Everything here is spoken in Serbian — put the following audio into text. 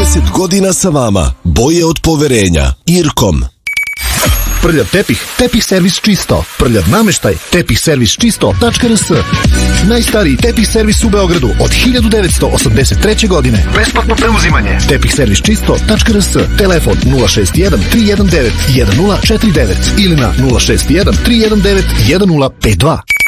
20 godina sa vama. Boje od poverenja. Irkom. Prljav tepih, tepih servis čisto. Prljav nameštaj, tepihservisčisto.rs. Najstariji tepih servis u Beogradu od 1983. godine. Besplatno preuzimanje. Tepihservisčisto.rs. Telefon 061 319 1049 ili na 061 319 1052.